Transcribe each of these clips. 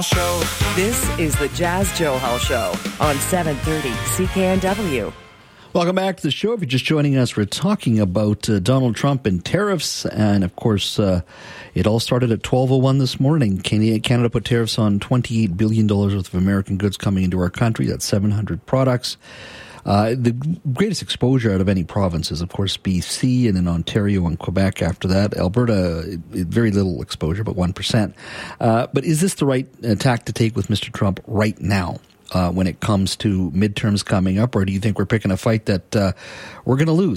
Show. This is the Jazz Johal Show on 730 CKNW. Welcome back to the show. If you're just joining us, we're talking about Donald Trump and tariffs. And, of course, it all started at 12:01 this morning. Canada put tariffs on $28 billion worth of American goods coming into our country. That's 700 products. The greatest exposure out of any province is, of course, BC, and then Ontario and Quebec after that. Alberta, very little exposure, but 1%. But is this the right tack to take with Mr. Trump right now when it comes to midterms coming up? Or do you think we're picking a fight that we're going to lose?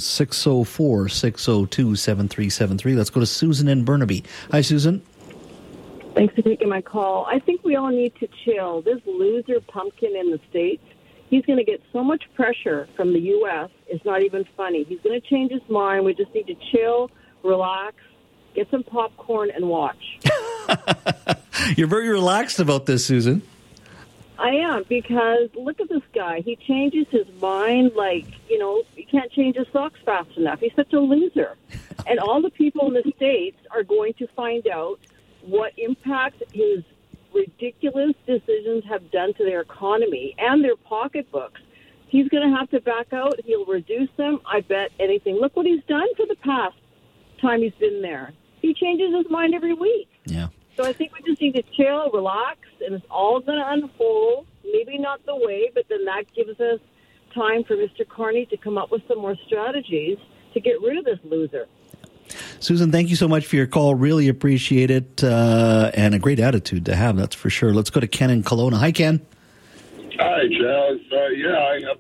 604-602-7373. Let's go to Susan in Burnaby. Hi, Susan. Thanks for taking my call. I think we all need to chill. This loser pumpkin in the States, he's going to get so much pressure from the U.S., it's not even funny. He's going to change his mind. We just need to chill, relax, get some popcorn, and watch. You're very relaxed about this, Susan. I am, because look at this guy. He changes his mind like, you can't change his socks fast enough. He's such a loser. And all the people in the States are going to find out what impact his ridiculous decisions have done to their economy and their pocketbooks. He's going to have to back out. He'll reduce them. I bet anything. Look what he's done for the past time he's been there. He changes his mind every week. Yeah. So I think we just need to chill, relax, and it's all going to unfold. Maybe not the way, but then that gives us time for Mr. Carney to come up with some more strategies to get rid of this loser. Susan, thank you so much for your call. Really appreciate it, and a great attitude to have, that's for sure. Let's go to Ken in Kelowna. Hi, Ken. Hi, Jazz. I have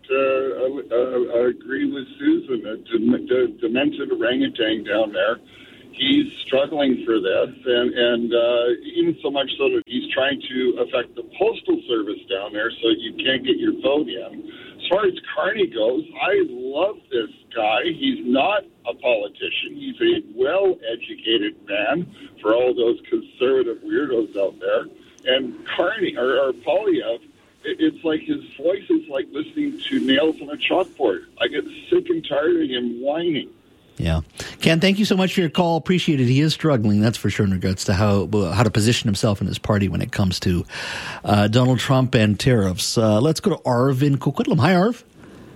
to agree with Susan. Demented orangutan down there. He's struggling for this, and even so much so that he's trying to affect the postal service down there so you can't get your vote in. As far as Carney goes, I love this guy. He's not a politician. He's a well-educated man for all those conservative weirdos out there. And Carney, or Poilievre, it's like his voice is like listening to nails on a chalkboard. I get sick and tired of him whining. Yeah. Ken, thank you so much for your call. Appreciate it. He is struggling, that's for sure, in regards to how to position himself and his party when it comes to Donald Trump and tariffs. Let's go to Arv in Coquitlam. Hi, Arv.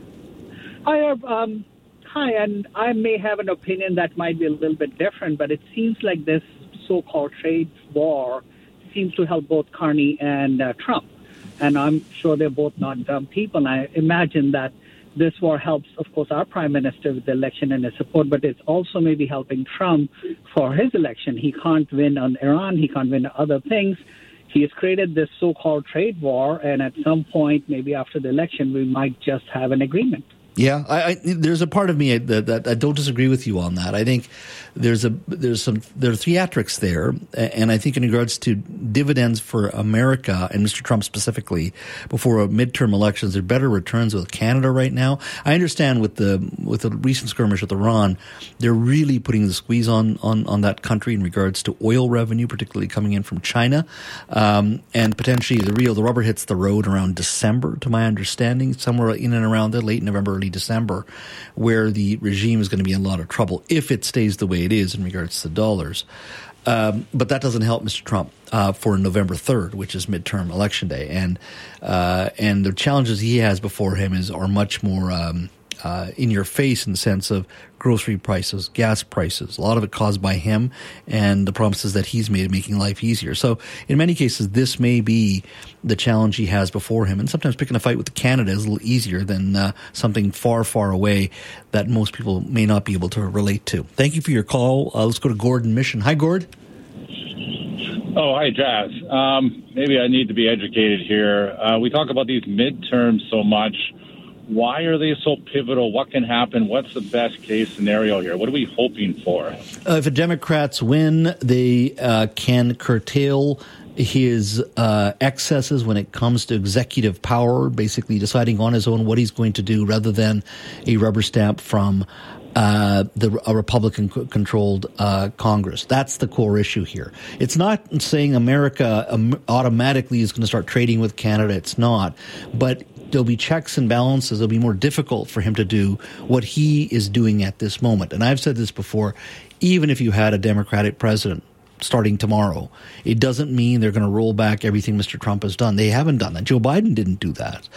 Hi, Arv. Hi, and I may have an opinion that might be a little bit different, but it seems like this so-called trade war seems to help both Carney and Trump. And I'm sure they're both not dumb people. And I imagine that this war helps, of course, our prime minister with the election and his support, but it's also maybe helping Trump for his election. He can't win on Iran. He can't win other things. He has created this so-called trade war, and at some point, maybe after the election, we might just have an agreement. Yeah, there's a part of me that I don't disagree with you on that. I think there are theatrics there, and I think in regards to dividends for America and Mr. Trump specifically before midterm elections, there are better returns with Canada right now. I understand with the recent skirmish with Iran, they're really putting the squeeze on that country in regards to oil revenue, particularly coming in from China, and potentially the rubber hits the road around December, to my understanding, somewhere in and around there, late November, early December, where the regime is going to be in a lot of trouble if it stays the way it is in regards to dollars. But that doesn't help Mr. Trump for November 3rd, which is midterm election day. And the challenges he has before him are much more in your face in the sense of grocery prices, gas prices, a lot of it caused by him and the promises that he's made making life easier. So in many cases, this may be the challenge he has before him. And sometimes picking a fight with Canada is a little easier than something far, far away that most people may not be able to relate to. Thank you for your call. Let's go to Gordon Mission. Hi, Gord. Oh, hi, Jazz. Maybe I need to be educated here. We talk about these midterms so much. Why are they so pivotal? What can happen? What's the best case scenario here? What are we hoping for? If the Democrats win, they can curtail his excesses when it comes to executive power, basically deciding on his own what he's going to do rather than a rubber stamp from a Republican-controlled Congress. That's the core issue here. It's not saying America automatically is going to start trading with Canada. It's not. But there'll be checks and balances. It'll be more difficult for him to do what he is doing at this moment. And I've said this before, even if you had a Democratic president, starting tomorrow. It doesn't mean they're going to roll back everything Mr. Trump has done. They haven't done that. Joe Biden didn't do that.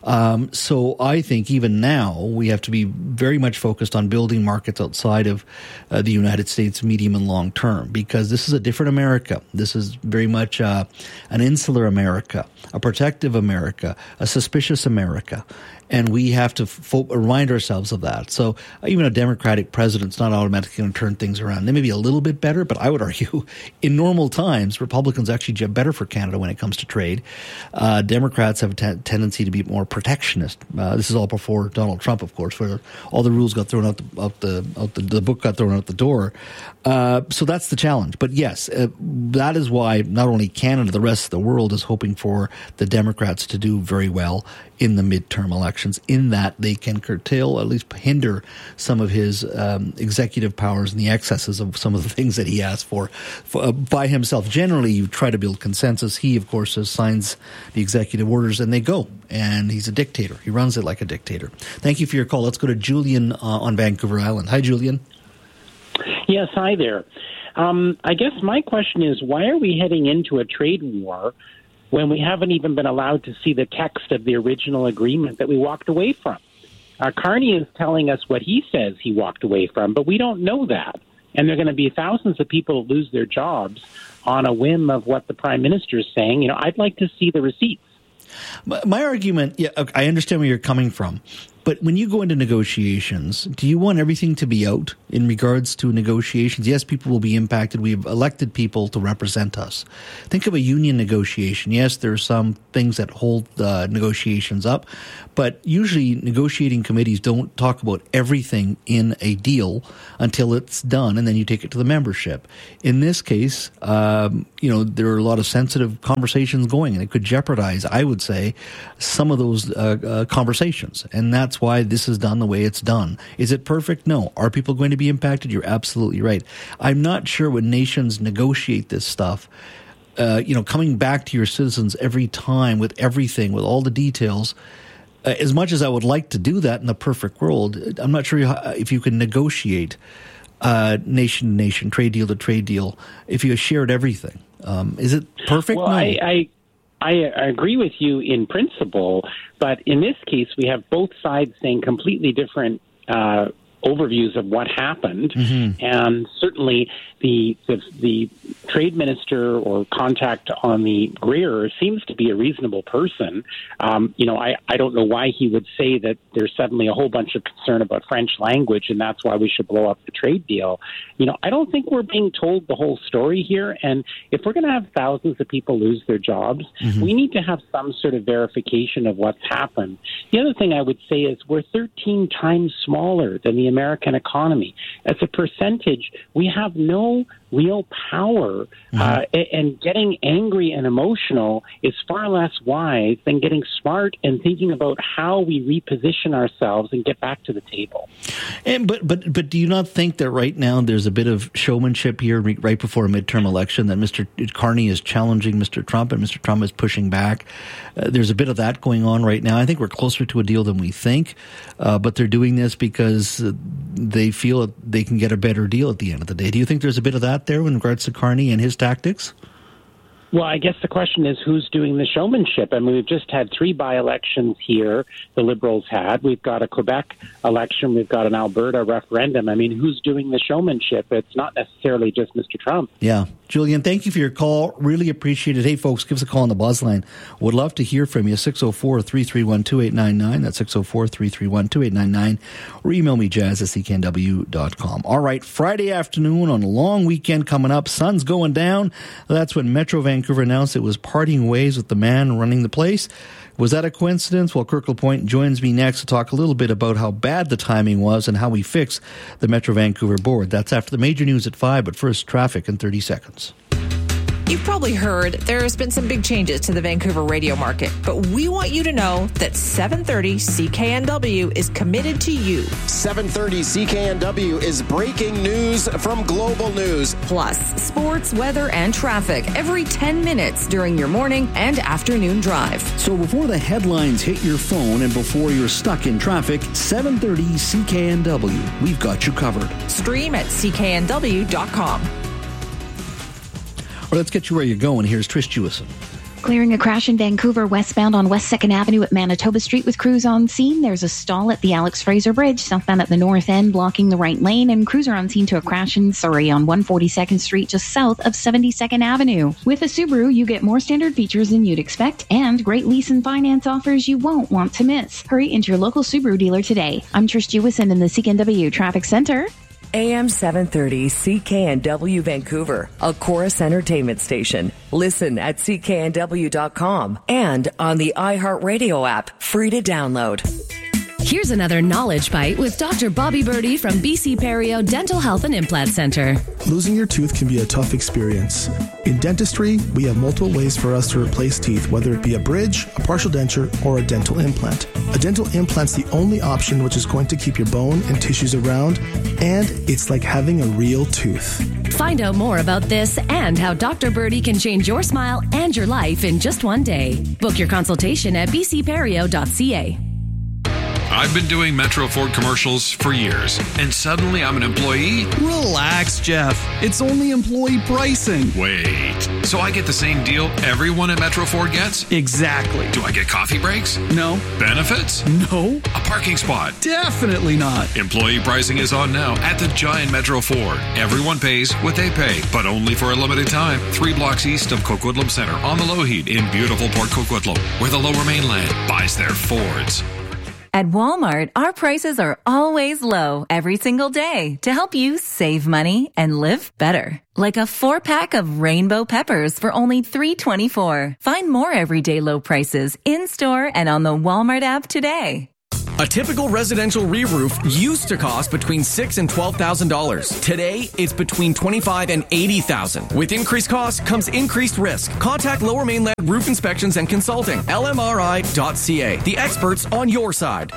So I think even now we have to be very much focused on building markets outside of the United States, medium and long term, because this is a different America. This is very much an insular America, a protective America, a suspicious America. And we have to remind ourselves of that. So even a Democratic president's not automatically going to turn things around. They may be a little bit better, but I would argue in normal times, Republicans actually do better for Canada when it comes to trade. Democrats have a tendency to be more protectionist. This is all before Donald Trump, of course, where all the rules got thrown the book got thrown out the door. So that's the challenge. But yes, that is why not only Canada, the rest of the world is hoping for the Democrats to do very well in the midterm elections, in that they can curtail, at least hinder some of his executive powers and the excesses of some of the things that he asked for by himself. Generally, you try to build consensus. He, of course, signs the executive orders and they go. And he's a dictator. He runs it like a dictator. Thank you for your call. Let's go to Julian on Vancouver Island. Hi, Julian. Yes, hi there. I guess my question is, why are we heading into a trade war when we haven't even been allowed to see the text of the original agreement that we walked away from? Carney is telling us what he says he walked away from, but we don't know that. And there are going to be thousands of people who lose their jobs on a whim of what the Prime Minister is saying. You know, I'd like to see the receipts. My argument, yeah, I understand where you're coming from. But when you go into negotiations, do you want everything to be out in regards to negotiations? Yes, people will be impacted. We've elected people to represent us. Think of a union negotiation. Yes, there are some things that hold negotiations up, but usually negotiating committees don't talk about everything in a deal until it's done, and then you take it to the membership. In this case, there are a lot of sensitive conversations going, and it could jeopardize, I would say, some of those conversations, and that's why this is done the way it's done. Is it perfect? No. Are people going to be impacted? You're absolutely right. I'm not sure when nations negotiate this stuff, coming back to your citizens every time with everything, with all the details, as much as I would like to do that in the perfect world, I'm not sure if you can negotiate nation to nation, trade deal to trade deal, if you shared everything. Is it perfect? Well, no. I agree with you in principle, but in this case, we have both sides saying completely different overviews of what happened, and certainly the trade minister or contact on the Greer seems to be a reasonable person. I don't know why he would say that there's suddenly a whole bunch of concern about French language and that's why we should blow up the trade deal. I don't think we're being told the whole story here, and if we're going to have thousands of people lose their jobs, we need to have some sort of verification of what's happened. The other thing I would say is we're 13 times smaller than the American economy. As a percentage, we have no real power, and getting angry and emotional is far less wise than getting smart and thinking about how we reposition ourselves and get back to the table. But do you not think that right now there's a bit of showmanship here right before a midterm election, that Mr. Carney is challenging Mr. Trump and Mr. Trump is pushing back? There's a bit of that going on right now. I think we're closer to a deal than we think, but they're doing this because they feel that they can get a better deal at the end of the day. Do you think there's a bit of that there in regards to Carney and his tactics? Well, I guess the question is who's doing the showmanship. I mean, we've just had 3 by-elections here, the Liberals had. We've got a Quebec election. We've got an Alberta referendum. I mean, who's doing the showmanship? It's not necessarily just Mr. Trump. Yeah. Julian, thank you for your call. Really appreciate it. Hey, folks, give us a call on the buzz line. Would love to hear from you. 604-331-2899. That's 604-331-2899. Or email me, jazz@cknw.com. All right, Friday afternoon on a long weekend coming up. Sun's going down. That's when Metro Vancouver announced it was parting ways with the man running the place. Was that a coincidence? Well, Kirk LaPointe joins me next to talk a little bit about how bad the timing was and how we fix the Metro Vancouver board. That's after the major news at 5, but first, traffic in 30 seconds. You've probably heard there's been some big changes to the Vancouver radio market, but we want you to know that 730 CKNW is committed to you. 730 CKNW is breaking news from Global News. Plus, sports, weather, and traffic every 10 minutes during your morning and afternoon drive. So before the headlines hit your phone and before you're stuck in traffic, 730 CKNW. We've got you covered. Stream at cknw.com. But let's get you where you're going. Here's Trish Jewison. Clearing a crash in Vancouver westbound on West 2nd Avenue at Manitoba Street with crews on scene. There's a stall at the Alex Fraser Bridge, southbound at the north end, blocking the right lane, and crews are on scene to a crash in Surrey on 142nd Street, just south of 72nd Avenue. With a Subaru, you get more standard features than you'd expect, and great lease and finance offers you won't want to miss. Hurry into your local Subaru dealer today. I'm Trish Jewison in the CKNW Traffic Center. AM 730 CKNW Vancouver, a Chorus Entertainment station. Listen at cknw.com and on the iHeartRadio app, free to download. Here's another knowledge bite with Dr. Bobby Birdie from BC Perio Dental Health and Implant Center. Losing your tooth can be a tough experience. In dentistry, we have multiple ways for us to replace teeth, whether it be a bridge, a partial denture, or a dental implant. A dental implant's the only option which is going to keep your bone and tissues around, and it's like having a real tooth. Find out more about this and how Dr. Birdie can change your smile and your life in just one day. Book your consultation at bcperio.ca. I've been doing Metro Ford commercials for years, and suddenly I'm an employee? Relax, Jeff. It's only employee pricing. Wait, so I get the same deal everyone at Metro Ford gets? Exactly. Do I get coffee breaks? No. Benefits? No. A parking spot? Definitely not. Employee pricing is on now at the Giant Metro Ford. Everyone pays what they pay, but only for a limited time. 3 blocks east of Coquitlam Center on the Lougheed in beautiful Port Coquitlam, where the Lower Mainland buys their Fords. At Walmart, our prices are always low every single day to help you save money and live better. Like a 4-pack of rainbow peppers for only $3.24. Find more everyday low prices in-store and on the Walmart app today. A typical residential re-roof used to cost between $6,000 and $12,000. Today, it's between $25,000 and $80,000. With increased costs comes increased risk. Contact Lower Mainland Roof Inspections and Consulting, lmri.ca. The experts on your side.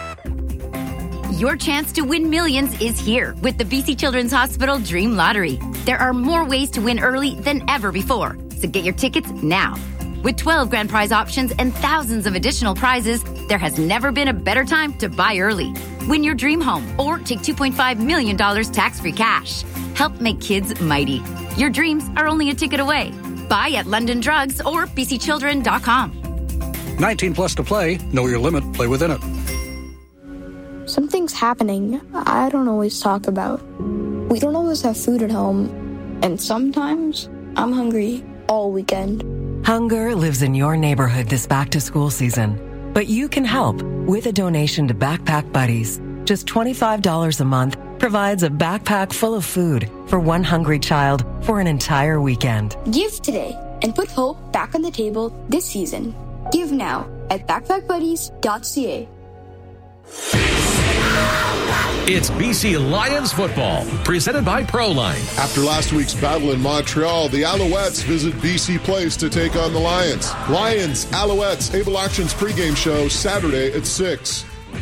Your chance to win millions is here with the BC Children's Hospital Dream Lottery. There are more ways to win early than ever before, so get your tickets now. With 12 grand prize options and thousands of additional prizes, there has never been a better time to buy early. Win your dream home or take $2.5 million tax-free cash. Help make kids mighty. Your dreams are only a ticket away. Buy at London Drugs or bcchildren.com. 19 plus to play. Know your limit. Play within it. Something's happening I don't always talk about. We don't always have food at home. And sometimes I'm hungry all weekend. Hunger lives in your neighborhood this back-to-school season, but you can help with a donation to Backpack Buddies. Just $25 a month provides a backpack full of food for one hungry child for an entire weekend. Give today and put hope back on the table this season. Give now at backpackbuddies.ca. It's BC Lions football, presented by Proline. After last week's battle in Montreal, the Alouettes visit BC Place to take on the Lions. Lions, Alouettes, Able Actions pregame show Saturday at 6.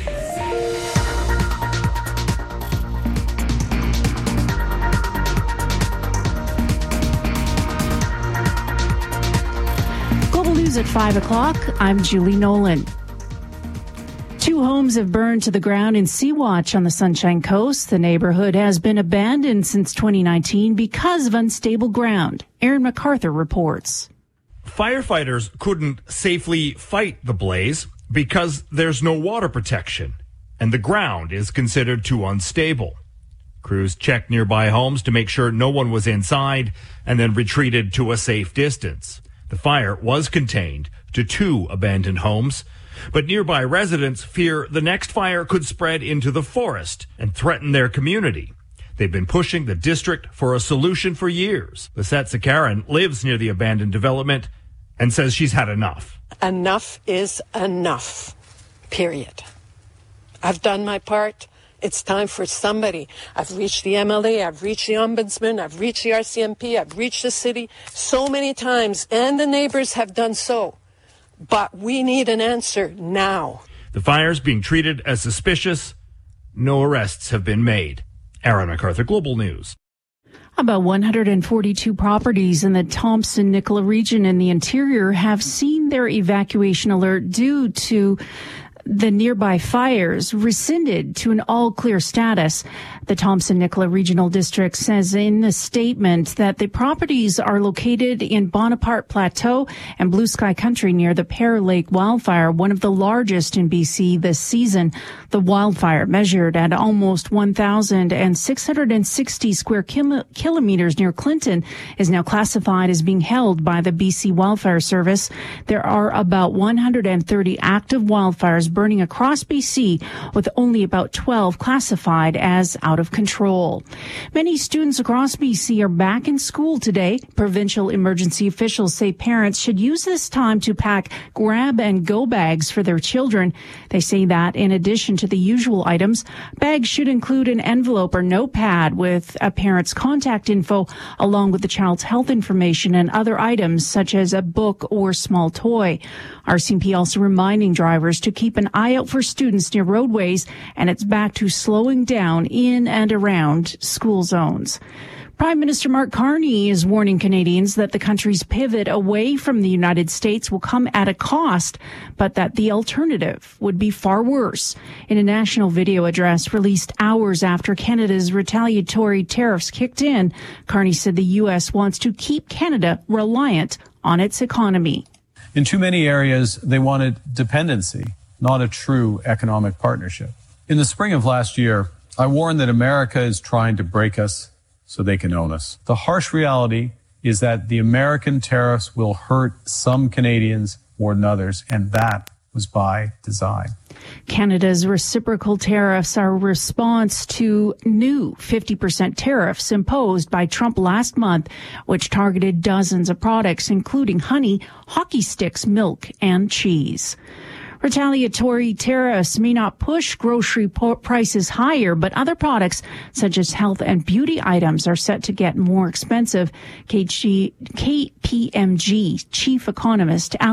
Global News at 5 o'clock. I'm Julie Nolan. 2 homes have burned to the ground in Sea-Watch on the Sunshine Coast. The neighborhood has been abandoned since 2019 because of unstable ground. Aaron MacArthur reports. Firefighters couldn't safely fight the blaze because there's no water protection, and the ground is considered too unstable. Crews checked nearby homes to make sure no one was inside and then retreated to a safe distance. The fire was contained to 2 abandoned homes, but nearby residents fear the next fire could spread into the forest and threaten their community. They've been pushing the district for a solution for years. Lisette Sakaran lives near the abandoned development and says she's had enough. Enough is enough, period. I've done my part. It's time for somebody. I've reached the MLA, I've reached the Ombudsman, I've reached the RCMP, I've reached the city so many times, and the neighbors have done so. But we need an answer now. The fire's being treated as suspicious. No arrests have been made. Aaron MacArthur, Global News. About 142 properties in the Thompson-Nicola region in the interior have seen their evacuation alert due to the nearby fires rescinded to an all-clear status. The Thompson-Nicola Regional District says in a statement that the properties are located in Bonaparte Plateau and Blue Sky Country near the Pear Lake wildfire, one of the largest in BC this season. The wildfire, measured at almost 1,660 square kilometers near Clinton, is now classified as being held by the BC Wildfire Service. There are about 130 active wildfires burning across BC, with only about 12 classified as out of control. Many students across BC are back in school today. Provincial emergency officials say parents should use this time to pack grab-and-go bags for their children. They say that in addition to the usual items, bags should include an envelope or notepad with a parent's contact info, along with the child's health information and other items such as a book or small toy. RCMP also reminding drivers to keep an eye out for students near roadways, and it's back to slowing down in and around school zones. Prime Minister Mark Carney is warning Canadians that the country's pivot away from the United States will come at a cost, but that the alternative would be far worse. In a national video address released hours after Canada's retaliatory tariffs kicked in, Carney said the U.S. wants to keep Canada reliant on its economy. In too many areas, they wanted dependency, not a true economic partnership. In the spring of last year, I warned that America is trying to break us so they can own us. The harsh reality is that the American tariffs will hurt some Canadians more than others, and that was by design. Canada's reciprocal tariffs are a response to new 50% tariffs imposed by Trump last month, which targeted dozens of products, including honey, hockey sticks, milk, and cheese. Retaliatory tariffs may not push grocery prices higher, but other products such as health and beauty items are set to get more expensive. KPMG chief economist